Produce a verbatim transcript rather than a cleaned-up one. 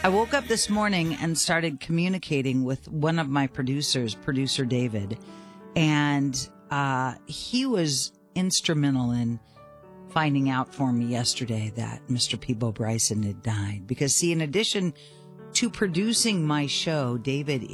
I woke up this morning and started communicating with one of my producers, producer David, and uh, he was instrumental in finding out for me yesterday that Mister Peebo Bryson had died. Because, see, in addition to producing my show, David